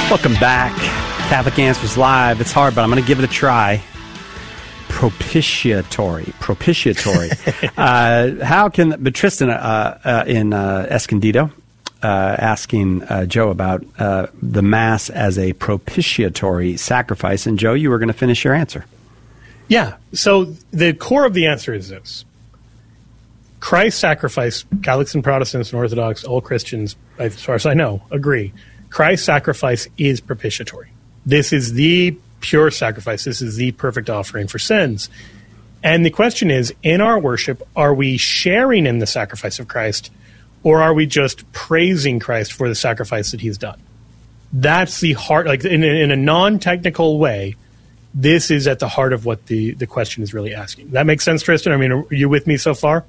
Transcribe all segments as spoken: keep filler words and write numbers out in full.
Welcome back. Catholic Answers Live. It's hard, but I'm going to give it a try. Propitiatory. Propitiatory. uh, how can... But Tristan uh, uh, in uh, Escondido uh, asking uh, Joe about uh, the Mass as a propitiatory sacrifice. And Joe, you were going to finish your answer. Yeah. So the core of the answer is this. Christ's sacrifice, Catholics and Protestants and Orthodox, all Christians, as far as I know, agree. Christ's sacrifice is propitiatory. This is the pure sacrifice. This is the perfect offering for sins. And the question is, in our worship, are we sharing in the sacrifice of Christ, or are we just praising Christ for the sacrifice that he's done? That's the heart, like in, in a non-technical way, this is at the heart of what the, the question is really asking. That makes sense, Tristan? I mean, are you with me so far?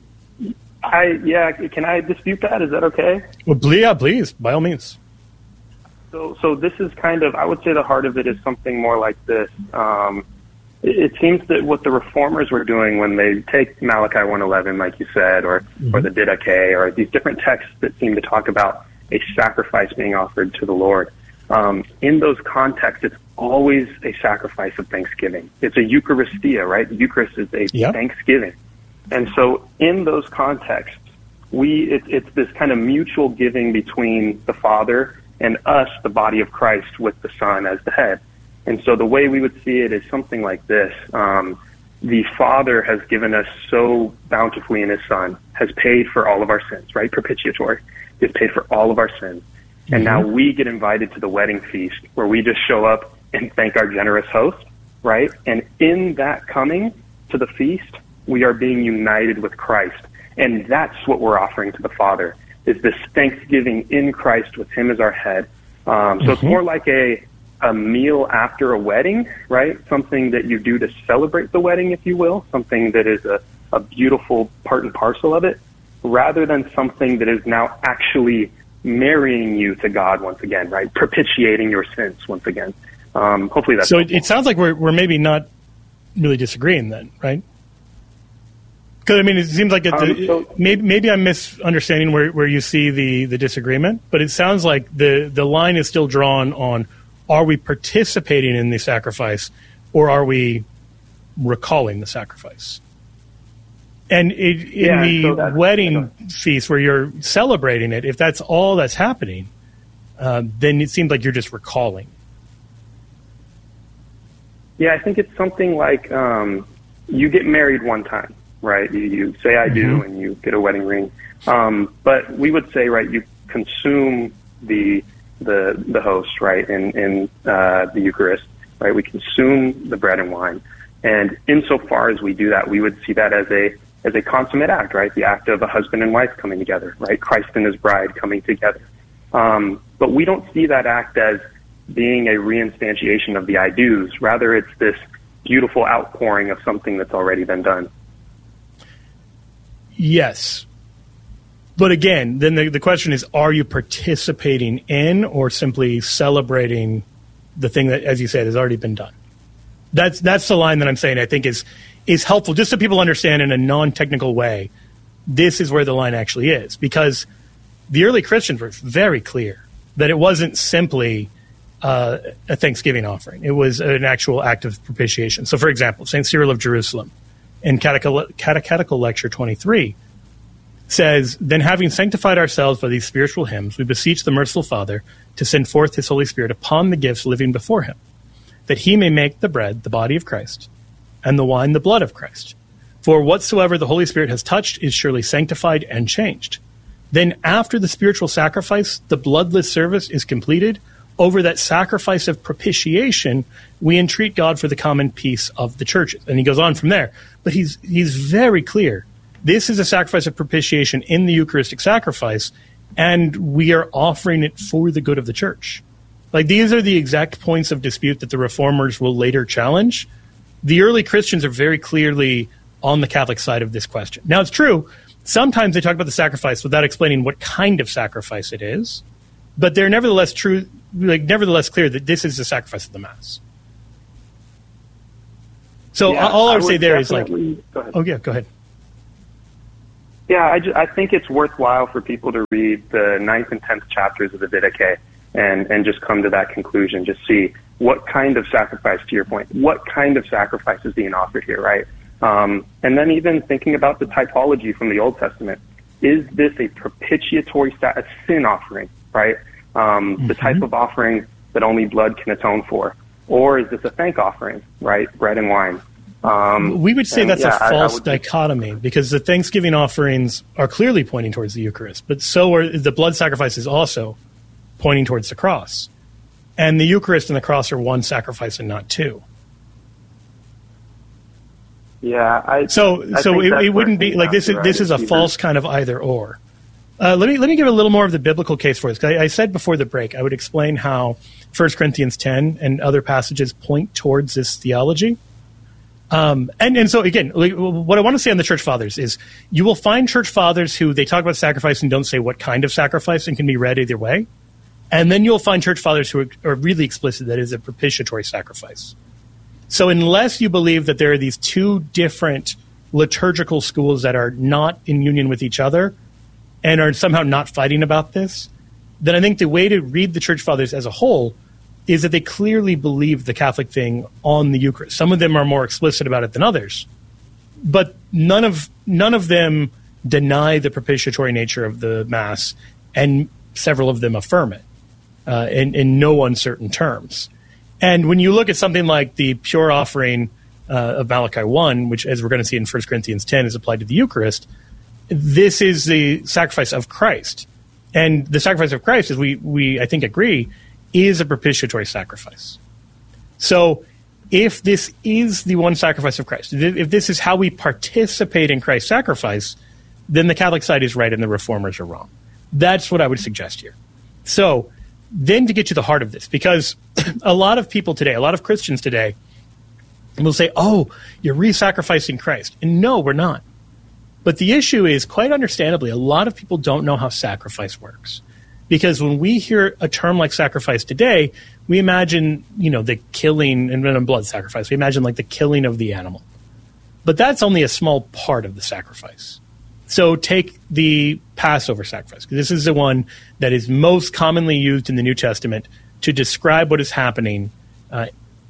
I yeah. Can I dispute that? Is that okay? Well, yeah, please, by all means. So, so this is kind of, I would say the heart of it is something more like this. Um, it, it seems that what the Reformers were doing when they take Malachi one eleven, like you said, or, mm-hmm. or the Didache, or these different texts that seem to talk about a sacrifice being offered to the Lord, um, in those contexts, it's always a sacrifice of thanksgiving. It's a Eucharistia, right? The Eucharist is a yep. thanksgiving. And so in those contexts, we it, it's this kind of mutual giving between the Father and us, the body of Christ, with the Son as the head. And so the way we would see it is something like this. Um, the Father has given us so bountifully in his Son, has paid for all of our sins, right? Propitiatory. He has paid for all of our sins. Mm-hmm. And now we get invited to the wedding feast where we just show up and thank our generous host, right? And in that coming to the feast, we are being united with Christ. And that's what we're offering to the Father, is this thanksgiving in Christ with him as our head. Um, so mm-hmm. it's more like a a meal after a wedding, right? Something that you do to celebrate the wedding, if you will, something that is a, a beautiful part and parcel of it, rather than something that is now actually marrying you to God once again, right? Propitiating your sins once again. Um, hopefully that's So it, it sounds like we're we're maybe not really disagreeing then, right? Because, I mean, it seems like it, um, so, maybe, maybe I'm misunderstanding where, where you see the, the disagreement, but it sounds like the, the line is still drawn on, are we participating in the sacrifice, or are we recalling the sacrifice? And it, in yeah, the so wedding feast where you're celebrating it, if that's all that's happening, uh, then it seems like you're just recalling. Yeah, I think it's something like um, you get married one time. Right, you, you say I do, mm-hmm. and you get a wedding ring. Um, but we would say, right, you consume the the the host, right, in in uh, the Eucharist, right. We consume the bread and wine, and insofar as we do that, we would see that as a as a consummate act, right, the act of a husband and wife coming together, right, Christ and his bride coming together. Um, but we don't see that act as being a reinstantiation of the I do's. Rather, it's this beautiful outpouring of something that's already been done. Yes. But again, then the, the question is, are you participating in or simply celebrating the thing that, as you said, has already been done? That's that's the line that I'm saying I think is is helpful, just so people understand in a non-technical way, this is where the line actually is. Because the early Christians were very clear that it wasn't simply uh, a Thanksgiving offering. It was an actual act of propitiation. So, for example, Saint Cyril of Jerusalem, in Catechetical Lecture twenty-three, says, then having sanctified ourselves by these spiritual hymns, we beseech the merciful Father to send forth his Holy Spirit upon the gifts living before him, that he may make the bread the body of Christ, and the wine the blood of Christ. For whatsoever the Holy Spirit has touched is surely sanctified and changed. Then after the spiritual sacrifice, the bloodless service is completed. Over that sacrifice of propitiation, we entreat God for the common peace of the churches. And he goes on from there. But he's he's very clear. This is a sacrifice of propitiation in the Eucharistic sacrifice, and we are offering it for the good of the church. Like, these are the exact points of dispute that the Reformers will later challenge. The early Christians are very clearly on the Catholic side of this question. Now, it's true, sometimes they talk about the sacrifice without explaining what kind of sacrifice it is, but they're nevertheless true, like nevertheless clear that this is the sacrifice of the Mass. So yeah, all I would, I would say there is like, oh yeah, go ahead. Yeah, I, just, I think it's worthwhile for people to read the ninth and tenth chapters of the Didache and, and just come to that conclusion, just see what kind of sacrifice, to your point, what kind of sacrifice is being offered here, right? Um, and then even thinking about the typology from the Old Testament, is this a propitiatory sa- a sin offering, right? Um, mm-hmm. The type of offering that only blood can atone for? Or is this a thank offering, right? Bread and wine. Um, we would say and, that's yeah, a false I, I dichotomy, because the Thanksgiving offerings are clearly pointing towards the Eucharist, but so are the blood sacrifices also pointing towards the cross. And the Eucharist and the cross are one sacrifice and not two. Yeah, I so I so it, it wouldn't be like this. Is, right. this is a Either. false kind of either or. Uh, let me let me give a little more of the biblical case for this. I, I said before the break I would explain how First Corinthians ten and other passages point towards this theology. Um, and, and so, again, like, what I want to say on the church fathers is you will find church fathers who they talk about sacrifice and don't say what kind of sacrifice, and can be read either way. And then you'll find church fathers who are, are really explicit that it is a propitiatory sacrifice. So unless you believe that there are these two different liturgical schools that are not in union with each other and are somehow not fighting about this, then I think the way to read the church fathers as a whole is that they clearly believe the Catholic thing on the Eucharist. Some of them are more explicit about it than others, but none of none of them deny the propitiatory nature of the Mass, and several of them affirm it uh, in, in no uncertain terms. And when you look at something like the pure offering uh, of Malachi one, which, as we're going to see in First Corinthians ten, is applied to the Eucharist, this is the sacrifice of Christ. And the sacrifice of Christ, as we, we I think, agree, is a propitiatory sacrifice. So if this is the one sacrifice of Christ, if this is how we participate in Christ's sacrifice, then the Catholic side is right and the Reformers are wrong. That's what I would suggest here. So then to get to the heart of this, because a lot of people today, a lot of Christians today will say, oh, you're re-sacrificing Christ. And no, we're not. But the issue is, quite understandably, a lot of people don't know how sacrifice works. Because when we hear a term like sacrifice today, we imagine, you know, the killing, and a blood sacrifice, we imagine like the killing of the animal. But that's only a small part of the sacrifice. So take the Passover sacrifice. This is the one that is most commonly used in the New Testament to describe what is happening uh,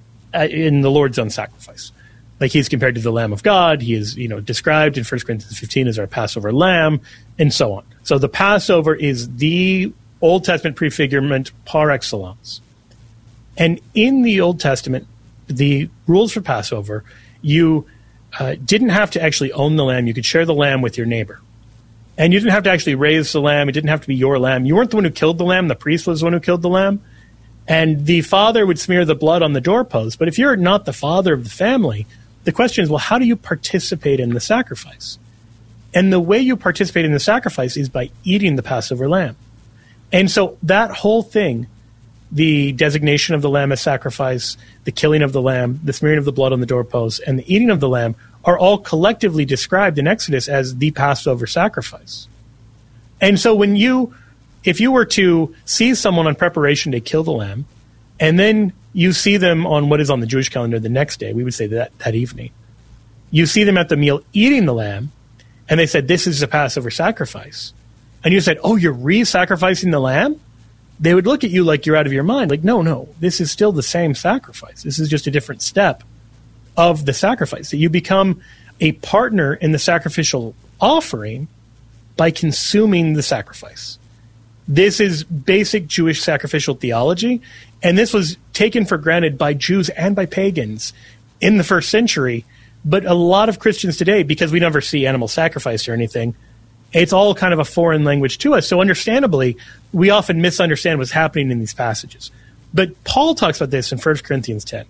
in the Lord's own sacrifice. Like, he's compared to the Lamb of God. He is, you know, described in First Corinthians fifteen as our Passover lamb, and so on. So the Passover is the Old Testament prefigurement par excellence. And in the Old Testament, the rules for Passover, you uh, didn't have to actually own the lamb. You could share the lamb with your neighbor. And you didn't have to actually raise the lamb. It didn't have to be your lamb. You weren't the one who killed the lamb. The priest was the one who killed the lamb. And the father would smear the blood on the doorpost. But if you're not the father of the family, the question is, well, how do you participate in the sacrifice? And the way you participate in the sacrifice is by eating the Passover lamb. And so that whole thing, the designation of the lamb as sacrifice, the killing of the lamb, the smearing of the blood on the doorpost, and the eating of the lamb are all collectively described in Exodus as the Passover sacrifice. And so when you, if you were to see someone on preparation to kill the lamb, and then you see them on what is on the Jewish calendar the next day, we would say that that evening, you see them at the meal eating the lamb, and they said, this is a Passover sacrifice. And you said, oh, you're re-sacrificing the lamb? They would look at you like you're out of your mind. Like, no, no, this is still the same sacrifice. This is just a different step of the sacrifice. That you become a partner in the sacrificial offering by consuming the sacrifice. This is basic Jewish sacrificial theology, and this was taken for granted by Jews and by pagans in the first century. But a lot of Christians today, because we never see animal sacrifice or anything, it's all kind of a foreign language to us. So understandably, we often misunderstand what's happening in these passages. But Paul talks about this in First Corinthians ten.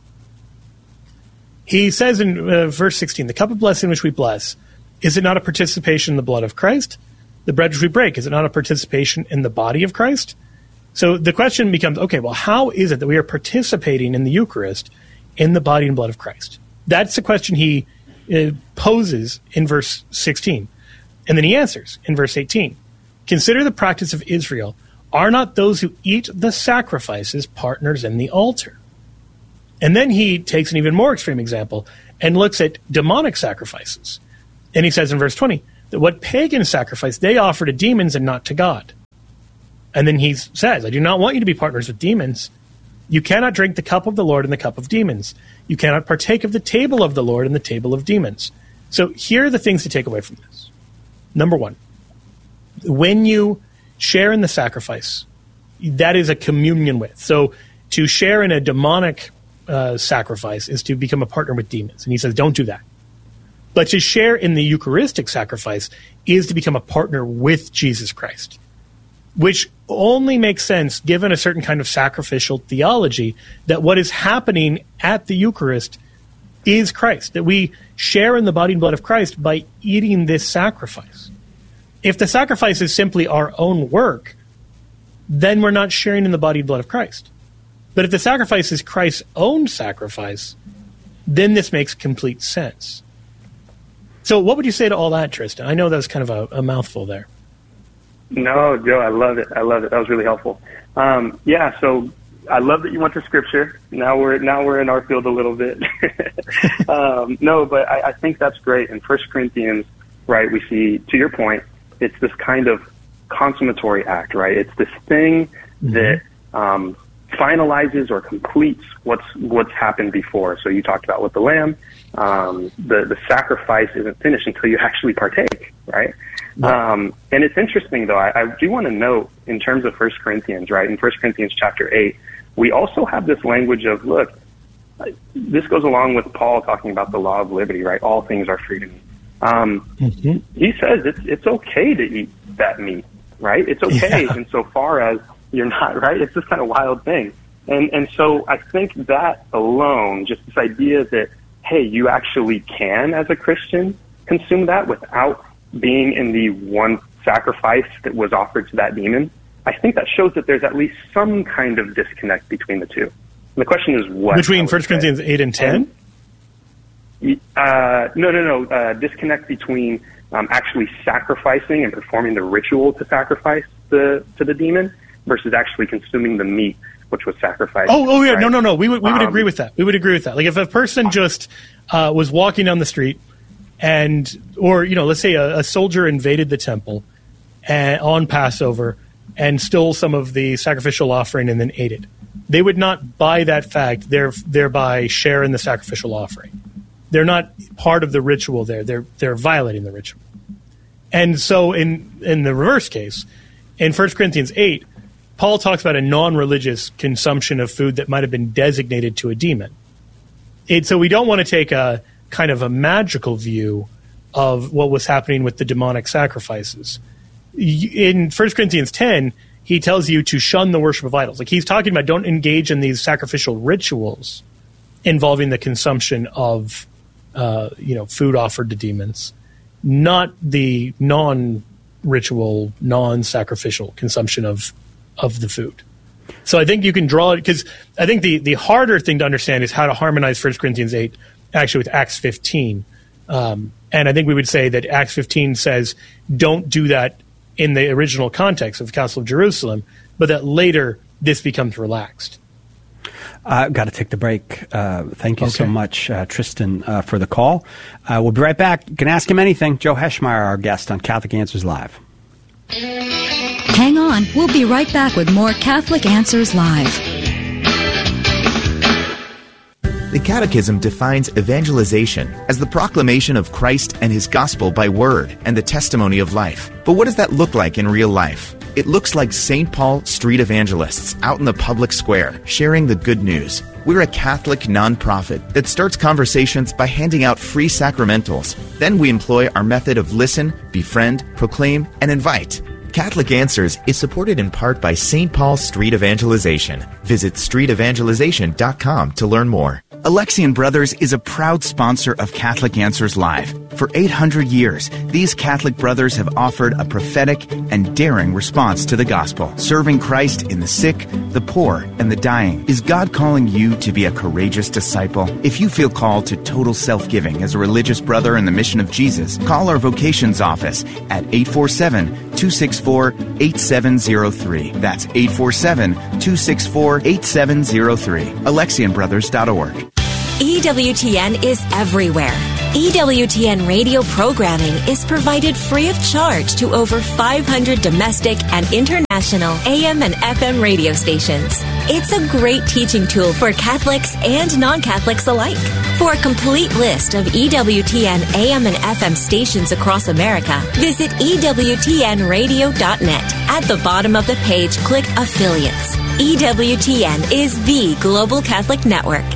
He says in uh, verse sixteen, the cup of blessing which we bless, is it not a participation in the blood of Christ? The bread which we break, is it not a participation in the body of Christ? So the question becomes, okay, well, how is it that we are participating in the Eucharist in the body and blood of Christ? That's the question he uh, poses in verse sixteen. And then he answers in verse eighteen. Consider the practice of Israel. Are not those who eat the sacrifices partners in the altar? And then he takes an even more extreme example and looks at demonic sacrifices. And he says in verse twenty, that what pagans sacrifice, they offer to demons and not to God. And then he says, I do not want you to be partners with demons. You cannot drink the cup of the Lord and the cup of demons. You cannot partake of the table of the Lord and the table of demons. So here are the things to take away from this. Number one, when you share in the sacrifice, that is a communion with. So to share in a demonic uh, sacrifice is to become a partner with demons. And he says, don't do that. But to share in the Eucharistic sacrifice is to become a partner with Jesus Christ, which only makes sense given a certain kind of sacrificial theology that what is happening at the Eucharist is Christ, that we share in the body and blood of Christ by eating this sacrifice. If the sacrifice is simply our own work, then we're not sharing in the body and blood of Christ. But if the sacrifice is Christ's own sacrifice, then this makes complete sense. So what would you say to all that, Tristan? I know that was kind of a, a mouthful there. No, Joe, I love it. I love it. That was really helpful. Um, yeah, so I love that you went to Scripture. Now we're now we're in our field a little bit. um, no, but I, I think that's great. In First Corinthians, right, we see, to your point, it's this kind of consummatory act, right? It's this thing mm-hmm. that um, finalizes or completes what's what's happened before. So you talked about with the lamb, um, the the sacrifice isn't finished until you actually partake, right? Yeah. Um, and it's interesting, though. I, I do want to note in terms of First Corinthians, right? In First Corinthians chapter eight, we also have this language of, look, this goes along with Paul talking about the law of liberty, right? All things are free to me. Um, mm-hmm. He says it's it's okay to eat that meat, right? It's okay yeah. insofar as you're not, right? It's this kind of wild thing. And and so I think that alone, just this idea that, hey, you actually can, as a Christian, consume that without being in the one sacrifice that was offered to that demon, I think that shows that there's at least some kind of disconnect between the two. And the question is what? Between First Corinthians eight and ten? Uh, no, no, no. Uh, disconnect between um, actually sacrificing and performing the ritual to sacrifice the to the demon versus actually consuming the meat, which was sacrificed. Oh, oh yeah, right? no, no, no. We would we would um, agree with that. We would agree with that. Like if a person just uh, was walking down the street, and or you know, let's say a, a soldier invaded the temple and, on Passover and stole some of the sacrificial offering and then ate it, they would not, by that fact, there, thereby share in the sacrificial offering. They're not part of the ritual there. They're they're violating the ritual. And so in in the reverse case, in First Corinthians eight, Paul talks about a non-religious consumption of food that might have been designated to a demon. It, so we don't want to take a kind of a magical view of what was happening with the demonic sacrifices. In First Corinthians ten, he tells you to shun the worship of idols. Like he's talking about don't engage in these sacrificial rituals involving the consumption of uh, you know, food offered to demons, not the non-ritual, non-sacrificial consumption of of the food. So I think you can draw it, because I think the, the harder thing to understand is how to harmonize First Corinthians eight actually with Acts fifteen. Um, and I think we would say that Acts fifteen says don't do that in the original context of the Council of Jerusalem, but that later this becomes relaxed. I've uh, got to take the break. Uh, thank you okay. so much, uh, Tristan, uh, for the call. Uh, we'll be right back. You can ask him anything. Joe Heschmeyer, our guest on Catholic Answers Live. Hang on. We'll be right back with more Catholic Answers Live. The Catechism defines evangelization as the proclamation of Christ and His gospel by word and the testimony of life. But what does that look like in real life? It looks like Saint Paul Street Evangelists out in the public square, sharing the good news. We're a Catholic nonprofit that starts conversations by handing out free sacramentals. Then we employ our method of listen, befriend, proclaim, and invite. Catholic Answers is supported in part by Saint Paul Street Evangelization. Visit street evangelization dot com to learn more. Alexian Brothers is a proud sponsor of Catholic Answers Live. For eight hundred years, these Catholic brothers have offered a prophetic and daring response to the gospel, serving Christ in the sick, the poor, and the dying. Is God calling you to be a courageous disciple? If you feel called to total self-giving as a religious brother in the mission of Jesus, call our vocations office at eight four seven, two six four, eight seven zero three. That's eight four seven, two six four, eight seven zero three. Alexian Brothers dot org. E W T N is everywhere. E W T N radio programming is provided free of charge to over five hundred domestic and international A M and F M radio stations. It's a great teaching tool for Catholics and non-Catholics alike. For a complete list of E W T N A M and F M stations across America, visit E W T N radio dot net. At the bottom of the page, click Affiliates. E W T N is the Global Catholic Network.